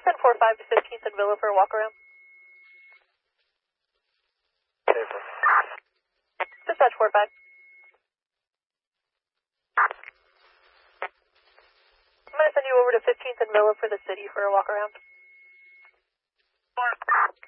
send 4-5 to 15th and Villa for a walk around. Paper. Dispatch 4-5. I'm going to send you over to 15th and Villa for the city for a walk around.